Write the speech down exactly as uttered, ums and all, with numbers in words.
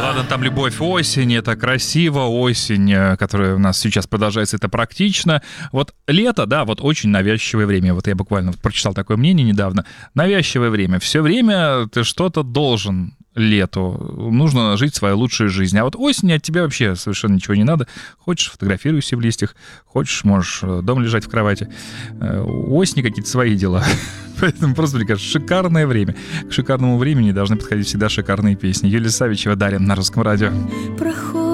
ладно, там любовь, осень, это красиво, осень, э, которая у нас сейчас продолжается, это практично. Вот лето, да, вот очень навязчивое время. Вот я буквально вот прочитал такое мнение недавно. Навязчивое время. Все время ты что-то должен лету. Нужно жить свою лучшую жизнь. А вот осень от тебя вообще совершенно ничего не надо. Хочешь, фотографируйся в листьях. Хочешь, можешь дома лежать в кровати. Э, У осени какие-то свои дела. Поэтому просто, мне кажется, шикарное время. К шикарному времени должны подходить всегда шикарные песни. Юлия Савичева, Дарья на Русском радио.